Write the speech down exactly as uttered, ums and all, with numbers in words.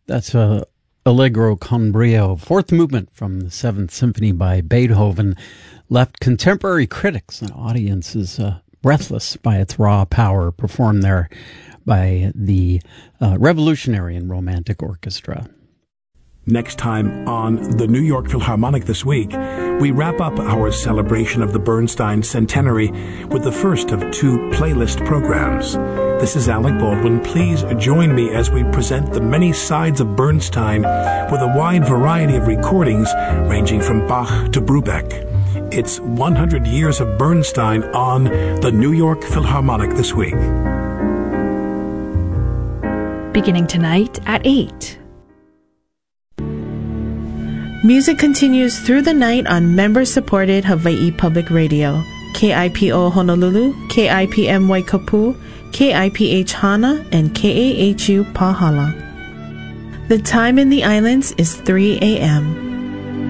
That's a Allegro con brio, fourth movement from the Seventh Symphony by Beethoven, left contemporary critics and audiences uh, breathless by its raw power, performed there by the uh, Revolutionary and Romantic Orchestra. Next time on the New York Philharmonic this week, we wrap up our celebration of the Bernstein centenary with the first of two playlist programs. This is Alec Baldwin. Please join me as we present the many sides of Bernstein with a wide variety of recordings ranging from Bach to Brubeck. It's one hundred years of Bernstein on the New York Philharmonic this week. Beginning tonight at eight. Music continues through the night on member-supported Hawaii Public Radio, K I P O Honolulu, K I P M Waikapu, K I P H Hana, and K A H U Pahala. The time in the islands is three a.m.